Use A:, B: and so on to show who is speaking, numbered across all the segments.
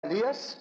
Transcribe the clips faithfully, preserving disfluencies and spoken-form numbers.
A: Ελίας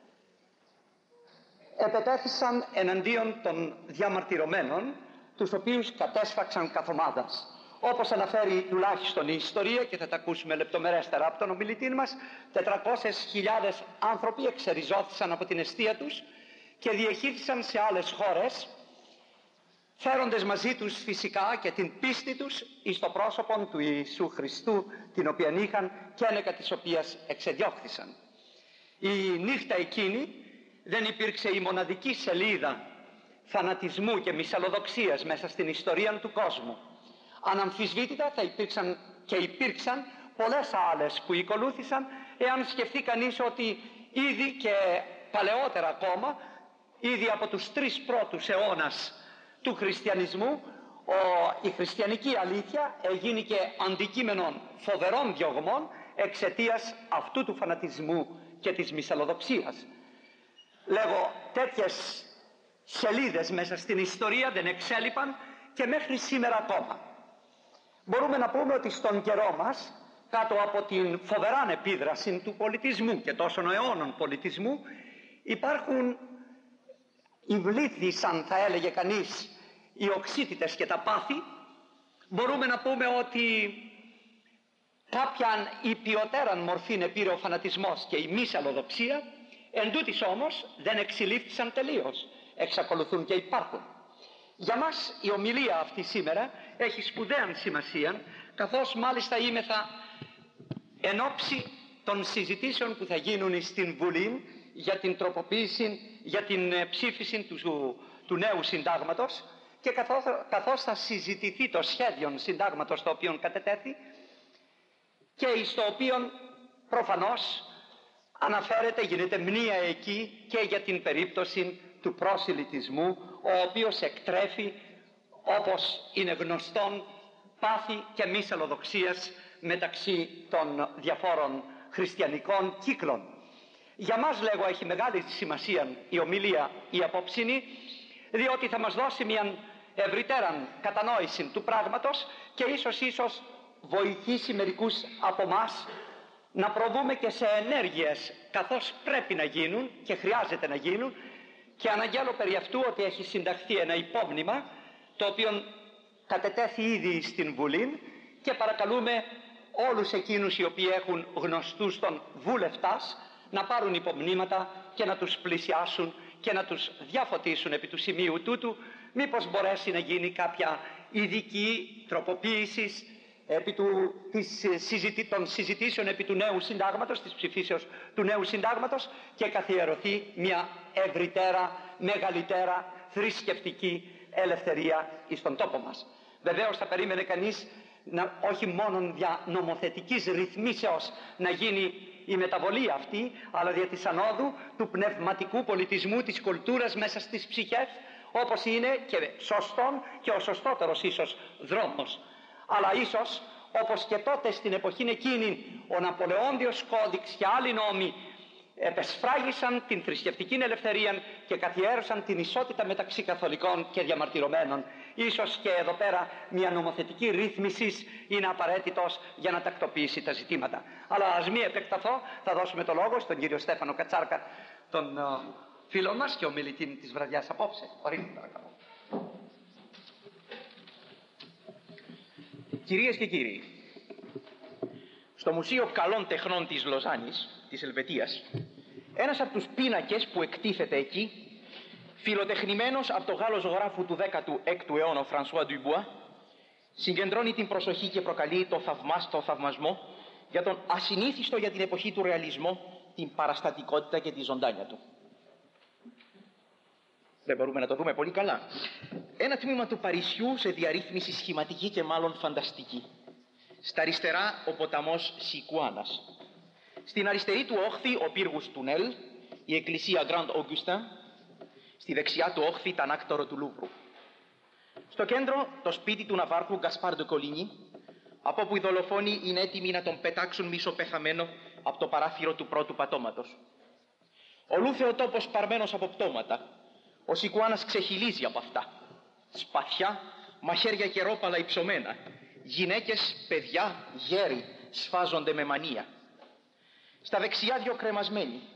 A: επετέθησαν εναντίον των διαμαρτυρωμένων, τους οποίους κατέσφαξαν καθ' ομάδας. Όπως αναφέρει τουλάχιστον η ιστορία, και θα τα ακούσουμε λεπτομερέστερα από τον ομιλητή μας, τετρακόσιες χιλιάδες άνθρωποι εξεριζώθησαν από την εστία τους και διεχύθησαν σε άλλες χώρες, φέροντες μαζί τους φυσικά και την πίστη τους εις το πρόσωπο του Ιησού Χριστού, την οποία είχαν και ένεκα της οποίας εξεδιώχθησαν. Η νύχτα εκείνη δεν υπήρξε η μοναδική σελίδα φανατισμού και μυσαλλοδοξίας μέσα στην ιστορία του κόσμου. Αναμφισβήτητα θα υπήρξαν και υπήρξαν πολλές άλλες που ακολούθησαν, εάν σκεφτεί κανείς ότι ήδη και παλαιότερα ακόμα, ήδη από τους τρεις πρώτους αιώνας του χριστιανισμού, ο, η χριστιανική αλήθεια έγινε και αντικείμενο φοβερών διωγμών εξαιτίας αυτού του φανατισμού και της μυσαλλοδοξίας. Λέγω, τέτοιες σελίδες μέσα στην ιστορία δεν εξέλιπαν και μέχρι σήμερα ακόμα. Μπορούμε να πούμε ότι στον καιρό μας, κάτω από την φοβερά επίδραση του πολιτισμού και τόσων αιώνων πολιτισμού, υπάρχουν υβλήθησαν, θα έλεγε κανείς, οι οξύτητες και τα πάθη. Μπορούμε να πούμε ότι κάποιαν υπιωτέραν μορφήν επήρε ο φανατισμός και η μυσαλλοδοξία, εν τούτοις όμως δεν εξυλήφθησαν τελείως, εξακολουθούν και υπάρχουν. Για μας η ομιλία αυτή σήμερα έχει σπουδαία σημασία, καθώς μάλιστα είμεθα εν ώψη των συζητήσεων που θα γίνουν στην Βουλή για την τροποποίηση, για την ψήφιση του, του νέου συντάγματος, και καθώς, καθώς θα συζητηθεί το σχέδιο συντάγματος το οποίο κατετέθη και στο οποίο προφανώς αναφέρεται, γίνεται μνήα εκεί και για την περίπτωση του προσιλητισμού, ο οποίος εκτρέφει, όπως είναι γνωστόν, πάθη και μυσαλλοδοξίας μεταξύ των διαφόρων χριστιανικών κύκλων. Για μας, λέγω, έχει μεγάλη σημασία η ομιλία η απόψινή, διότι θα μας δώσει μια ευρυτέραν κατανόηση του πράγματος και ίσως ίσως βοηθήσει μερικούς από μας να προβούμε και σε ενέργειες, καθώς πρέπει να γίνουν και χρειάζεται να γίνουν, και αναγγέλω περί αυτού ότι έχει συνταχθεί ένα υπόμνημα το οποίο κατετέθη ήδη στην Βουλή, και παρακαλούμε όλους εκείνους οι οποίοι έχουν γνωστούς των βουλευτάς να πάρουν υπομνήματα και να τους πλησιάσουν και να τους διαφωτίσουν επί του σημείου τούτου, μήπως μπορέσει να γίνει κάποια ειδική τροποποίηση επί του, της, των συζητήσεων επί του νέου συντάγματος, της ψηφίσεως του νέου συντάγματος, και καθιερωθεί μια ευρυτέρα, μεγαλύτερα θρησκευτική ελευθερία στον τόπο μας. Βεβαίως θα περίμενε κανείς να, όχι μόνο δια νομοθετικής ρυθμίσεως να γίνει η μεταβολή αυτή, αλλά δια της ανόδου του πνευματικού πολιτισμού, της κουλτούρας μέσα στις ψυχές, όπως είναι και σωστόν και ο σωστότερος ίσως δρόμος. Αλλά ίσως, όπως και τότε στην εποχή εκείνη, ο Ναπολεόντιος Κώδικς και άλλοι νόμοι επεσφράγησαν την θρησκευτική ελευθερία και καθιέρωσαν την ισότητα μεταξύ καθολικών και διαμαρτυρωμένων. Ίσως και εδώ πέρα μια νομοθετική ρύθμιση είναι απαραίτητος για να τακτοποιήσει τα ζητήματα. Αλλά ας μην επεκταθώ, θα δώσουμε το λόγο στον κύριο Στέφανο Κατσάρκα, τον uh, φίλο μας και ομιλητή της βραδιάς απόψε. Ορίστε, παρακαλώ.
B: Κυρίες και κύριοι, στο Μουσείο Καλών Τεχνών της Λοζάνης, της Ελβετίας, ένας από τους πίνακες που εκτίθεται εκεί, φιλοτεχνημένος από το Γάλλο ζωγράφου του δέκατου έκτου αιώνα, ο Φρανσουά Ντουμπουά, συγκεντρώνει την προσοχή και προκαλεί το, θαυμά, το θαυμασμό για τον ασυνήθιστο για την εποχή του ρεαλισμό, την παραστατικότητα και τη ζωντάνια του. Δεν μπορούμε να το δούμε πολύ καλά. Ένα τμήμα του Παρισιού σε διαρρύθμιση σχηματική και μάλλον φανταστική. Στα αριστερά ο ποταμός Σικουάνας. Στην αριστερή του όχθη ο πύργος Τουνέλ, η εκκλησία Grand Augustin. Στη δεξιά του όχθη τα ανάκτορο του Λούβρου. Στο κέντρο το σπίτι του ναυάρχου Γκασπάρ ντε Κολίνι, από όπου οι δολοφόνοι είναι έτοιμοι να τον πετάξουν μισοπεθαμένο από το παράθυρο του πρώτου πατώματος. Ολούθε τόπος παρμένος από πτώματα. Ο Σικουάνας ξεχυλίζει από αυτά. Σπαθιά, μαχαίρια και ρόπαλα υψωμένα. Γυναίκες, παιδιά, γέροι σφάζονται με μανία. Στα δεξιά δυο κρεμασμένοι.